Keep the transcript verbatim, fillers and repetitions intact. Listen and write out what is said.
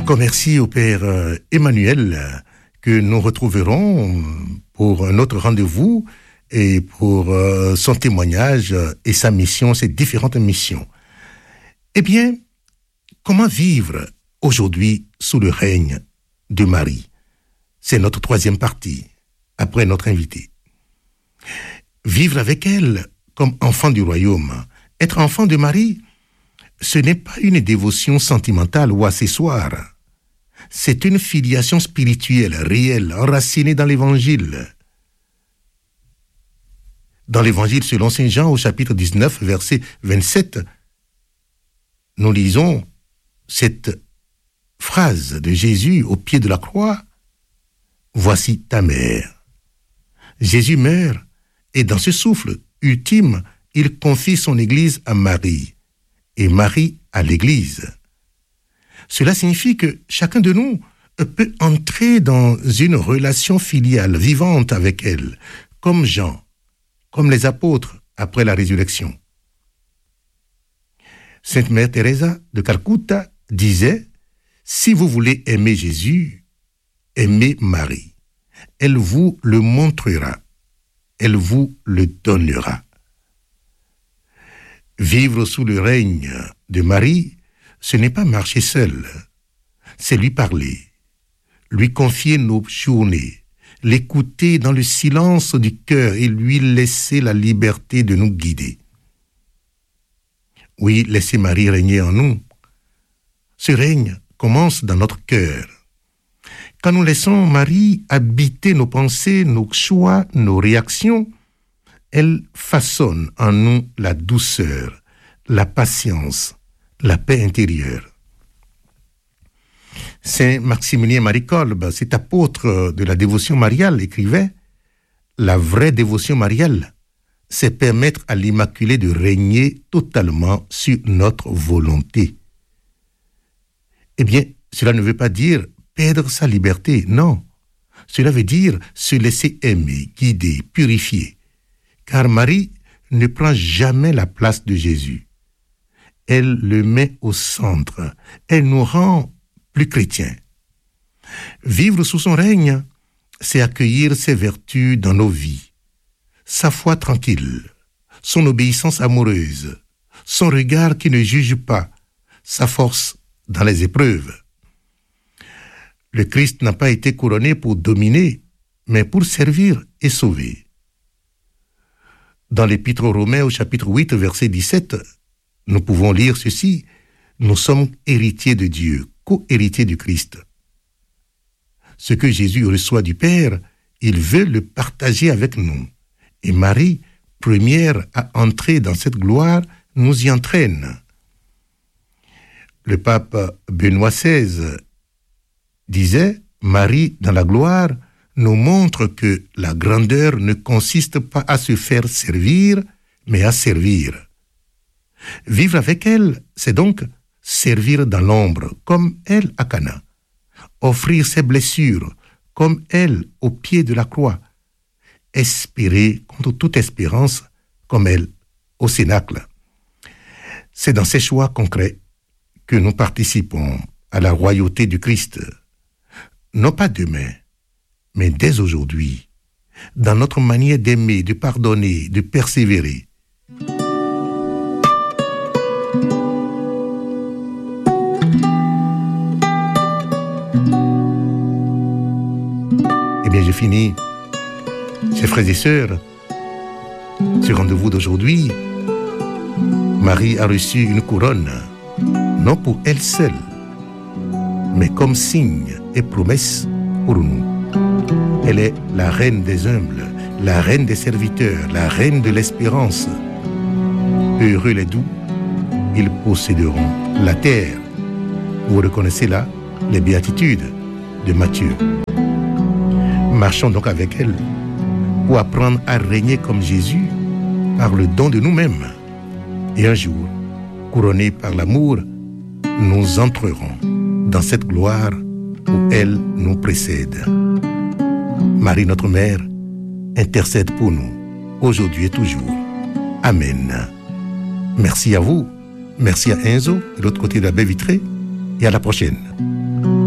Encore merci au Père Emmanuel, que nous retrouverons pour un autre rendez-vous et pour euh, son témoignage et sa mission, ses différentes missions. Eh bien, comment vivre aujourd'hui sous le règne de Marie? C'est notre troisième partie, après notre invité. Vivre avec elle comme enfant du royaume. Être enfant de Marie, ce n'est pas une dévotion sentimentale ou accessoire. C'est une filiation spirituelle, réelle, enracinée dans l'Évangile. Dans l'Évangile selon saint Jean, au chapitre dix-neuf, verset vingt-sept, nous lisons cette phrase de Jésus au pied de la croix. « Voici ta mère ». Jésus meurt et dans ce souffle ultime, il confie son Église à Marie et Marie à l'Église. Cela signifie que chacun de nous peut entrer dans une relation filiale vivante avec elle, comme Jean, comme les apôtres après la résurrection. Sainte Mère Teresa de Calcutta disait « Si vous voulez aimer Jésus, aimez Marie. Elle vous le montrera. Elle vous le donnera. » Vivre sous le règne de Marie, ce n'est pas marcher seul, c'est lui parler, lui confier nos journées, l'écouter dans le silence du cœur et lui laisser la liberté de nous guider. Oui, laisser Marie régner en nous. Ce règne commence dans notre cœur. Quand nous laissons Marie habiter nos pensées, nos choix, nos réactions, elle façonne en nous la douceur, la patience, la paix intérieure. Saint Maximilien Marie Kolbe, cet apôtre de la dévotion mariale, écrivait « La vraie dévotion mariale, c'est permettre à l'Immaculée de régner totalement sur notre volonté. » Eh bien, cela ne veut pas dire perdre sa liberté, non. Cela veut dire se laisser aimer, guider, purifier. Car Marie ne prend jamais la place de Jésus. Elle le met au centre. Elle nous rend plus chrétiens. Vivre sous son règne, c'est accueillir ses vertus dans nos vies. Sa foi tranquille, son obéissance amoureuse, son regard qui ne juge pas, sa force dans les épreuves. Le Christ n'a pas été couronné pour dominer, mais pour servir et sauver. Dans l'Épître aux Romains au chapitre huit, verset dix-sept, nous pouvons lire ceci. Nous sommes héritiers de Dieu, co-héritiers du Christ. Ce que Jésus reçoit du Père, il veut le partager avec nous. Et Marie, première à entrer dans cette gloire, nous y entraîne. Le pape Benoît seize disait, Marie dans la gloire nous montre que la grandeur ne consiste pas à se faire servir, mais à servir. Vivre avec elle, c'est donc servir dans l'ombre, comme elle à Cana. Offrir ses blessures, comme elle au pied de la croix. Espérer contre toute espérance, comme elle au cénacle. C'est dans ces choix concrets que nous participons à la royauté du Christ. Non pas demain, mais dès aujourd'hui, dans notre manière d'aimer, de pardonner, de persévérer. Eh bien, j'ai fini. Chers frères et sœurs, ce rendez-vous d'aujourd'hui, Marie a reçu une couronne, non pour elle seule, mais comme signe et promesse pour nous. Elle est la reine des humbles, la reine des serviteurs, la reine de l'espérance. Heureux les doux, ils posséderont la terre. Vous reconnaissez là les béatitudes de Matthieu. Marchons donc avec elle pour apprendre à régner comme Jésus par le don de nous-mêmes. Et un jour, couronnés par l'amour, nous entrerons dans cette gloire où elle nous précède. Marie, notre Mère, intercède pour nous, aujourd'hui et toujours. Amen. Merci à vous, merci à Enzo, de l'autre côté de la baie vitrée, et à la prochaine.